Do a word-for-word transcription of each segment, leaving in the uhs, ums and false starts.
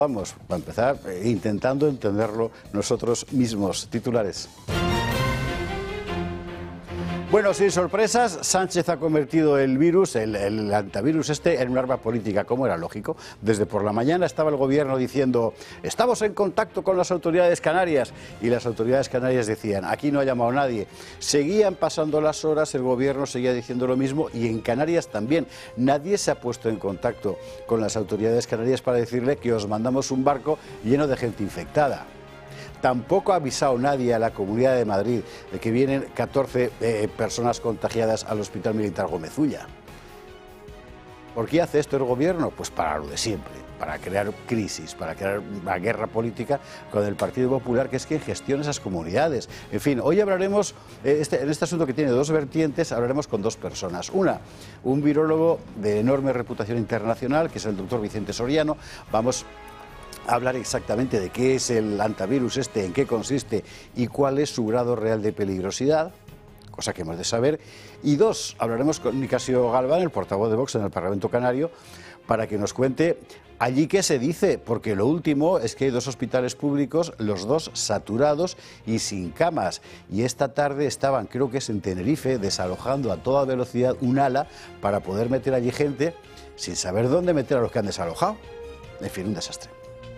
Vamos, para empezar, eh, intentando entenderlo nosotros mismos. Titulares. Bueno, sin sorpresas, Sánchez ha convertido el virus, el, el antivirus este, en un arma política, como era lógico. Desde por la mañana estaba el gobierno diciendo, estamos en contacto con las autoridades canarias, y las autoridades canarias decían, aquí no ha llamado nadie. Seguían pasando las horas, el gobierno seguía diciendo lo mismo, y en Canarias también. Nadie se ha puesto en contacto con las autoridades canarias para decirle que os mandamos un barco lleno de gente infectada. Tampoco ha avisado nadie a la Comunidad de Madrid de que vienen catorce eh, personas contagiadas al Hospital Militar Gómez Ulla. ¿Por qué hace esto el gobierno? Pues para lo de siempre, para crear crisis, para crear una guerra política con el Partido Popular, que es quien gestiona esas comunidades. En fin, hoy hablaremos, eh, este, en este asunto que tiene dos vertientes, hablaremos con dos personas. Una, un virólogo de enorme reputación internacional, que es el doctor Vicente Soriano. Vamos hablar exactamente de qué es el antivirus este, en qué consiste y cuál es su grado real de peligrosidad, cosa que hemos de saber. Y dos, hablaremos con Nicasio Galván, el portavoz de Vox en el Parlamento Canario, para que nos cuente allí qué se dice, porque lo último es que hay dos hospitales públicos, los dos saturados y sin camas. Y esta tarde estaban, creo que es en Tenerife, desalojando a toda velocidad un ala para poder meter allí gente sin saber dónde meter a los que han desalojado. En fin, un desastre.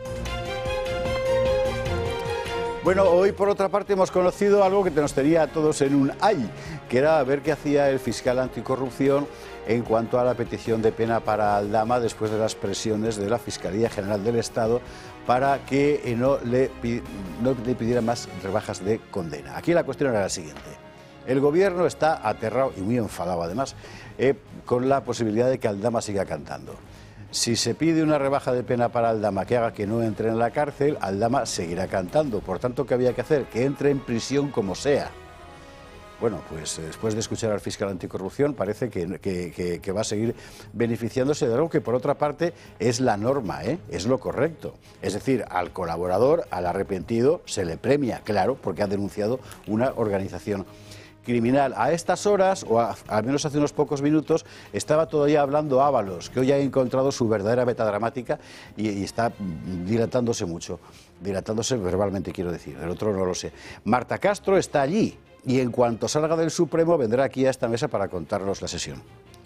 Bueno, hoy por otra parte hemos conocido algo que nos tenía a todos en un ay, que era ver qué hacía el fiscal anticorrupción en cuanto a la petición de pena para Aldama después de las presiones de la Fiscalía General del Estado para que no le, no le pidiera más rebajas de condena. Aquí la cuestión era la siguiente. El gobierno está aterrado y muy enfadado además eh, con la posibilidad de que Aldama siga cantando. Si se pide una rebaja de pena para Aldama que haga que no entre en la cárcel, Aldama seguirá cantando. Por tanto, ¿qué había que hacer? Que entre en prisión como sea. Bueno, pues después de escuchar al fiscal anticorrupción parece que, que, que, que va a seguir beneficiándose de algo que por otra parte es la norma, ¿eh? Es lo correcto. Es decir, al colaborador, al arrepentido, se le premia, claro, porque ha denunciado una organización criminal. A estas horas, o a, al menos hace unos pocos minutos, estaba todavía hablando Ábalos, que hoy ha encontrado su verdadera beta dramática y, y está dilatándose mucho, dilatándose verbalmente quiero decir, el otro no lo sé. Marta Castro está allí y en cuanto salga del Supremo vendrá aquí a esta mesa para contarnos la sesión.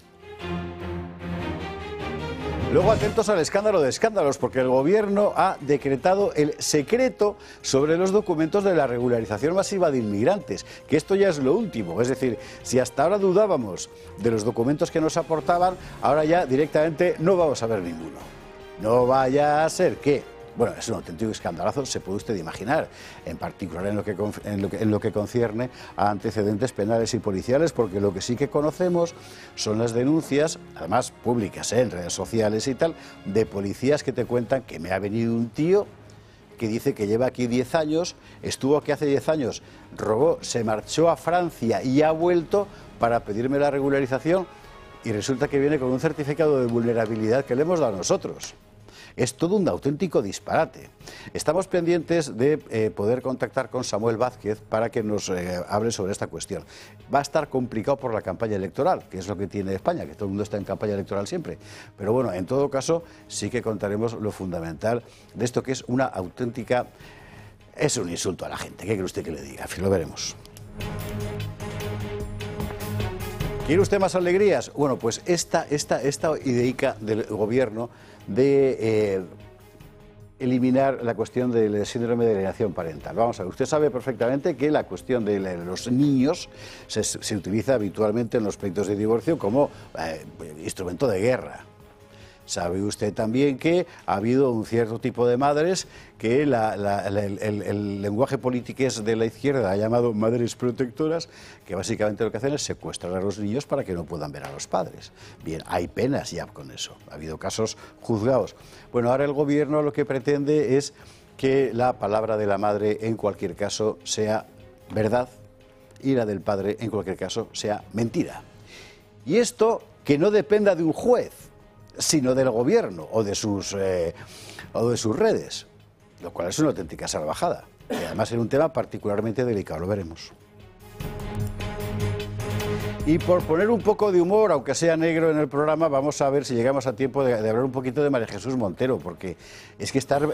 Luego atentos al escándalo de escándalos, porque el gobierno ha decretado el secreto sobre los documentos de la regularización masiva de inmigrantes, que esto ya es lo último. Es decir, si hasta ahora dudábamos de los documentos que nos aportaban, ahora ya directamente no vamos a ver ninguno. No vaya a ser que... Bueno, es un auténtico escandalazo, se puede usted imaginar, en particular en lo, que, en, lo que, en lo que concierne a antecedentes penales y policiales, porque lo que sí que conocemos son las denuncias, además públicas, ¿eh? En redes sociales y tal, de policías que te cuentan que me ha venido un tío que dice que lleva aquí diez años, estuvo aquí hace diez años, robó, se marchó a Francia y ha vuelto para pedirme la regularización y resulta que viene con un certificado de vulnerabilidad que le hemos dado a nosotros. Es todo un auténtico disparate. Estamos pendientes de eh, poder contactar con Samuel Vázquez para que nos eh, hable sobre esta cuestión. Va a estar complicado por la campaña electoral, que es lo que tiene España, que todo el mundo está en campaña electoral siempre. Pero bueno, en todo caso, sí que contaremos lo fundamental de esto, que es una auténtica... Es un insulto a la gente. ¿Qué quiere usted que le diga? En fin, lo veremos. ¿Quiere usted más alegrías? Bueno, pues esta, esta, esta ideica del gobierno de eh, eliminar la cuestión del síndrome de alienación parental. Vamos a ver, usted sabe perfectamente que la cuestión de los niños se, se utiliza habitualmente en los pleitos de divorcio como eh, instrumento de guerra. Sabe usted también que ha habido un cierto tipo de madres que la, la, la, el, el, el lenguaje político de la izquierda ha llamado madres protectoras, que básicamente lo que hacen es secuestrar a los niños para que no puedan ver a los padres. Bien, hay penas ya con eso, ha habido casos juzgados. Bueno, ahora el gobierno lo que pretende es que la palabra de la madre en cualquier caso sea verdad y la del padre en cualquier caso sea mentira. Y esto que no dependa de un juez, sino del gobierno o de sus eh, o de sus redes, lo cual es una auténtica salvajada y además en un tema particularmente delicado, lo veremos. Y por poner un poco de humor, aunque sea negro en el programa, vamos a ver si llegamos a tiempo de, de hablar un poquito de María Jesús Montero, porque es que estar